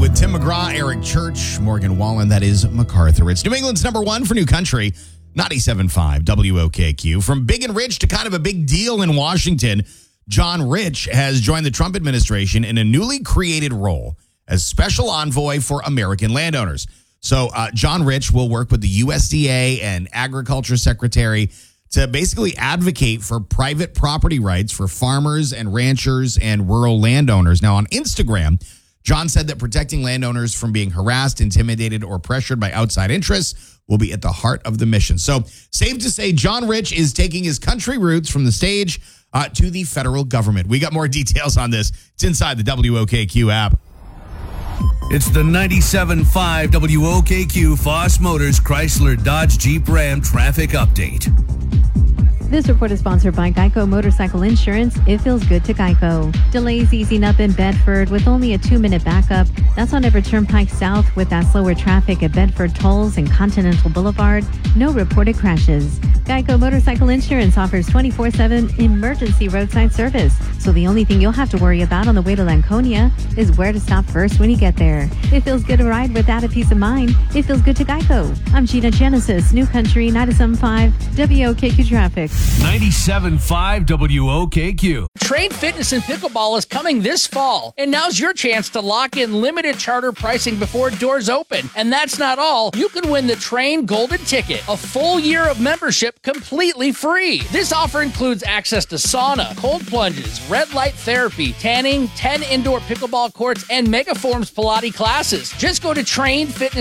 with Tim McGraw, Eric Church, Morgan Wallen. That is MacArthur. It's New England's number one for new country, 97.5 WOKQ. From big and rich to kind of a big deal in Washington, John Rich has joined the Trump administration in a newly created role as special envoy for American landowners. So John Rich will work with the USDA and Agriculture Secretary to basically advocate for private property rights for farmers and ranchers and rural landowners. Now, on Instagram, John said that protecting landowners from being harassed, intimidated, or pressured by outside interests will be at the heart of the mission. So, safe to say, John Rich is taking his country roots from the stage to the federal government. We got more details on this. It's inside the WOKQ app. It's the 97.5 WOKQ Foss Motors Chrysler Dodge Jeep Ram traffic update. This report is sponsored by Geico Motorcycle Insurance. It feels good to Geico. Delays easing up in Bedford with only a 2-minute backup. That's on Everett Turnpike South with that slower traffic at Bedford Tolls and Continental Boulevard. No reported crashes. Geico Motorcycle Insurance offers 24/7 emergency roadside service. So the only thing you'll have to worry about on the way to Lanconia is where to stop first when you get there. It feels good to ride with that peace of mind. It feels good to Geico. I'm Gina Genesis, New Country 97.5 WOKQ Traffic. 97.5 WOKQ. Trade Fitness and Pickleball is coming this fall, and now's your chance to lock in limited charter pricing before doors open. And that's not all. You can win the Train Golden Ticket, a full year of membership completely free. This offer includes access to sauna, cold plunges, red light therapy, tanning, 10 indoor pickleball courts, and Megaforms Pilates classes. Just go to Train Fitness